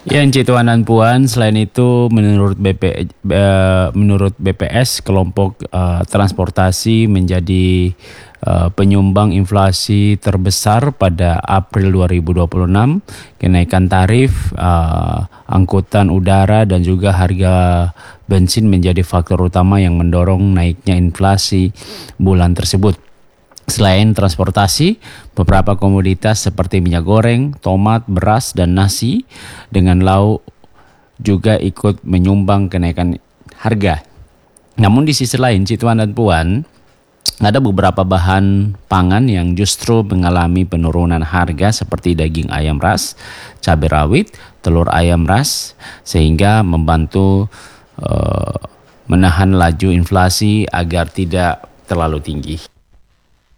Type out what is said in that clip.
Ya, Encik Tuan dan Puan, selain itu menurut BPS kelompok transportasi menjadi penyumbang inflasi terbesar pada April 2026. Kenaikan tarif angkutan udara dan juga harga bensin menjadi faktor utama yang mendorong naiknya inflasi bulan tersebut. Selain transportasi, beberapa komoditas seperti minyak goreng, tomat, beras, dan nasi dengan lauk juga ikut menyumbang kenaikan harga. Namun di sisi lain, Cik Tuan dan Puan, ada beberapa bahan pangan yang justru mengalami penurunan harga seperti daging ayam ras, cabai rawit, telur ayam ras, sehingga membantu menahan laju inflasi agar tidak terlalu tinggi.